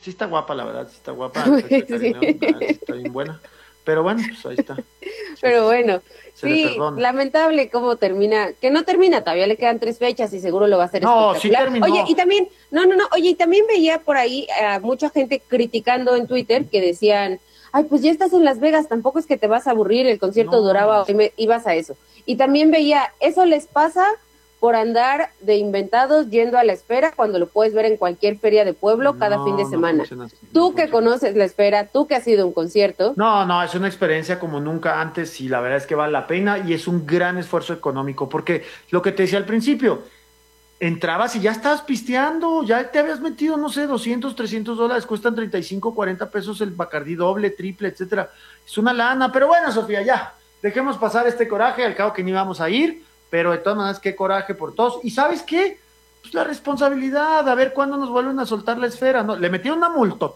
Sí está guapa, la verdad, sí está guapa. Sí. Karina León, sí está bien buena. Pero bueno, pues ahí está. Sí, Pero sí, sí. bueno, Se le sí, perdona. lamentable cómo termina, que no termina, todavía le quedan 3 fechas y seguro lo va a hacer No, sí espectacular. Oye, y terminó. también, no, oye, y también veía por ahí a mucha gente criticando en Twitter que decían, ay, pues ya estás en Las Vegas, tampoco es que te vas a aburrir, el concierto No, no, duraba, no. hoy ibas a eso. Y también veía, eso les pasa por andar de inventados yendo a la esfera cuando lo puedes ver en cualquier feria de pueblo cada fin de No, no semana. funciona así, no Tú que funciona así. conoces la esfera, tú que has ido a un concierto, No, no, es una experiencia como nunca antes y la verdad es que vale la pena y es un gran esfuerzo económico porque lo que te decía al principio, entrabas y ya estabas pisteando, ya te habías metido, no sé, 200, $300, cuestan 35, 40 pesos el Bacardí doble, triple, etcétera. Es una lana, pero bueno, Sofía, ya, dejemos pasar este coraje, al cabo que ni vamos a ir, pero de todas maneras, qué coraje por todos. ¿Y sabes qué? Pues la responsabilidad, a ver cuándo nos vuelven a soltar la esfera, ¿no? Le metieron una multa,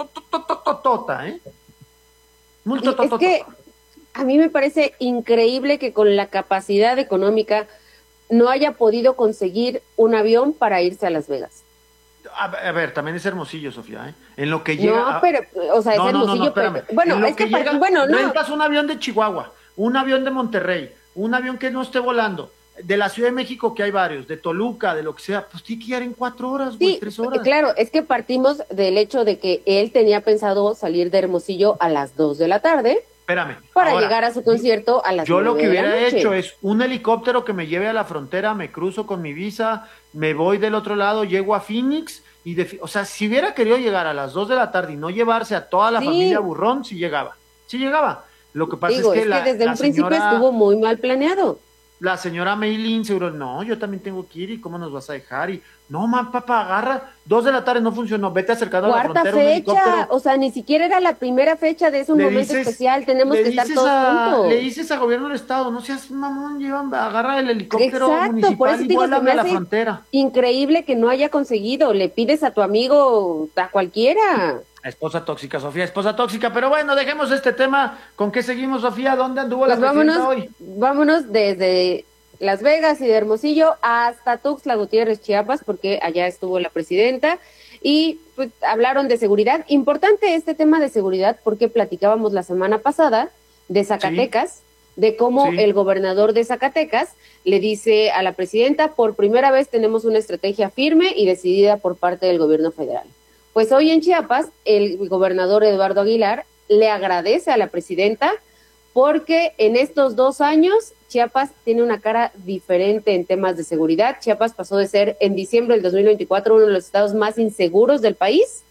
¿eh? Multa, y es que a mí me parece increíble que con la capacidad económica no haya podido conseguir un avión para irse a Las Vegas. A ver, también es Hermosillo, Sofía, ¿eh? En lo que llega No, pero, o sea, es no, Hermosillo, pero, espérame. bueno, En lo es que, que llega, bueno, no, rentas un avión de Chihuahua, un avión de Monterrey, un avión que no esté volando, de la Ciudad de México, que hay varios, de Toluca, de lo que sea, pues tiene que llegar en 4 horas, güey, sí, 3 horas. claro, es que partimos del hecho de que él tenía pensado salir de Hermosillo a las 2 de la tarde Espérame, para ahora, llegar a su concierto a las yo lo 9 que de la hubiera hecho noche. es un helicóptero que me lleve a la frontera, me cruzo con mi visa, me voy del otro lado, llego a Phoenix o sea, si hubiera querido llegar a las 2 de la tarde y no llevarse a toda la familia Sí, burrón, sí llegaba, sí llegaba. Lo que pasa es digo, que es que desde un principio estuvo muy mal planeado. la señora Maylin seguro, no, yo también tengo que ir y cómo nos vas a dejar y no, man, papá, agarra, 2 de la tarde no funcionó, vete acercando a la Cuarta frontera un fecha, helicóptero. o sea, ni siquiera era la primera fecha de es un Le momento dices, especial, tenemos que estar todos le juntos. dices a gobierno del estado, no seas mamón, llevan, agarra el helicóptero Exacto, por municipal eso y te digo, se vuélame me a la hace frontera. increíble que no haya conseguido. Le pides a tu amigo, a cualquiera. Esposa tóxica, Sofía, esposa tóxica, pero bueno, dejemos este tema. ¿Con qué seguimos, Sofía? ¿Dónde anduvo la Pues presidenta hoy? vámonos desde Las Vegas y de Hermosillo hasta Tuxtla Gutiérrez, Chiapas, porque allá estuvo la presidenta. Y pues hablaron de seguridad. Importante este tema de seguridad porque platicábamos la semana pasada de Sí, Zacatecas, de cómo sí. el gobernador de Zacatecas le dice a la presidenta, por primera vez tenemos una estrategia firme y decidida por parte del gobierno federal. Pues hoy en Chiapas, el gobernador Eduardo Aguilar le agradece a la presidenta porque en estos 2 años Chiapas tiene una cara diferente en temas de seguridad. Chiapas pasó de ser en diciembre del 2024 uno de los estados más inseguros del país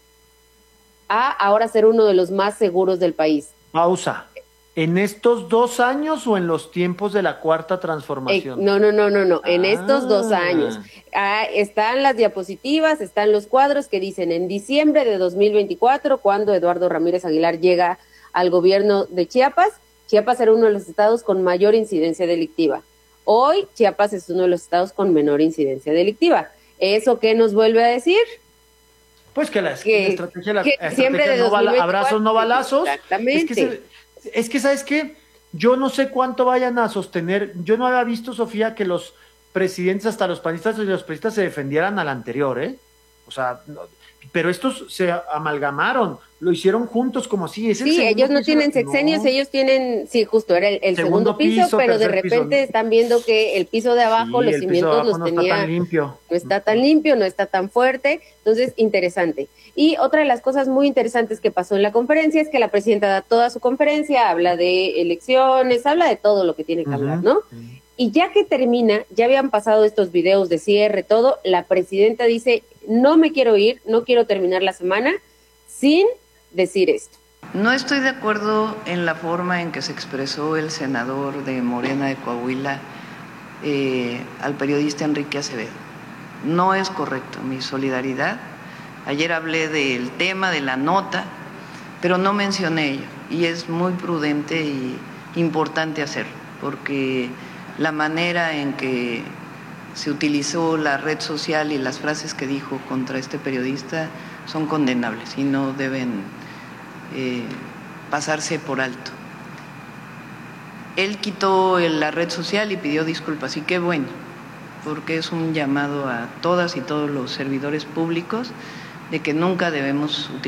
a ahora ser uno de los más seguros del país. Pausa. ¿En estos 2 años o en los tiempos de la cuarta transformación? No, en estos 2 años. Ah, Están las diapositivas, están los cuadros que dicen en diciembre de 2024, cuando Eduardo Ramírez Aguilar llega al gobierno de Chiapas, Chiapas era uno de los estados con mayor incidencia delictiva. Hoy Chiapas es uno de los estados con menor incidencia delictiva. ¿Eso qué nos vuelve a decir? pues que Que, que la diciembre estrategia de no abrazos, 2024, no balazos. Es que, exactamente. es que, ¿sabes qué? Yo no sé cuánto vayan a sostener. Yo no había visto, Sofía, que los presidentes, hasta los panistas y los periodistas se defendieran al anterior, ¿eh? O sea, pero estos se amalgamaron, lo hicieron juntos como así, es el Sí, ellos segundo no piso. tienen sexenios, No, ellos tienen, sí, justo era el segundo segundo piso, piso, pero de tercer piso. repente están viendo que el piso de abajo, Sí, los el piso de cimientos abajo los no está tan tenía, limpio. no está tan limpio, no está tan fuerte, entonces interesante. Y otra de las cosas muy interesantes que pasó en la conferencia es que la presidenta da toda su conferencia, habla de elecciones, habla de todo lo que tiene que hablar, Ujú. ¿no? Y ya que termina, ya habían pasado estos videos de cierre, todo, la presidenta dice, no me quiero ir, no quiero terminar la semana sin decir esto. No estoy de acuerdo en la forma en que se expresó el senador de Morena de Coahuila al periodista Enrique Acevedo. No es correcto, mi solidaridad. Ayer hablé del tema, de la nota, pero no mencioné ello y es muy prudente y importante hacerlo, porque la manera en que se utilizó la red social y las frases que dijo contra este periodista son condenables y no deben pasarse por alto. Él quitó la red social y pidió disculpas, y qué bueno, porque es un llamado a todas y todos los servidores públicos de que nunca debemos utilizar